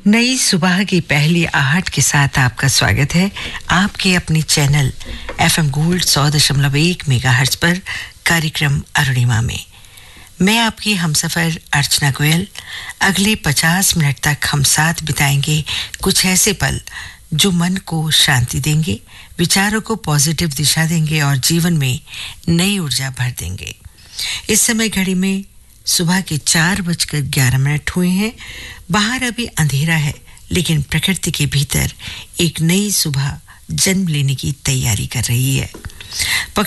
नई सुबह की पहली आहट के साथ आपका स्वागत है आपके अपने चैनल एफएम गोल्ड 100.1 मेगाहर्ट्ज पर कार्यक्रम अरुणिमा में। मैं आपकी हमसफर अर्चना गोयल। अगले 50 मिनट तक हम साथ बिताएंगे कुछ ऐसे पल जो मन को शांति देंगे, विचारों को पॉजिटिव दिशा देंगे और जीवन में नई ऊर्जा भर देंगे। इस समय घड़ी में सुबह के 4:11 हुए हैं। बाहर अभी अंधेरा है, लेकिन प्रकृति के भीतर एक नई सुबह जन्म लेने की तैयारी कर रही है।